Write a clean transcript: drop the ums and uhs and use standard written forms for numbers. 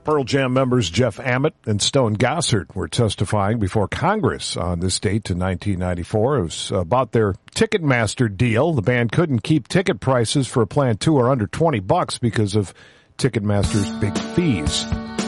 Pearl Jam members Jeff Ament and Stone Gossard were testifying before Congress on this date in 1994. It was about their Ticketmaster deal. The band couldn't keep ticket prices for a planned tour under $20 because of Ticketmaster's big fees.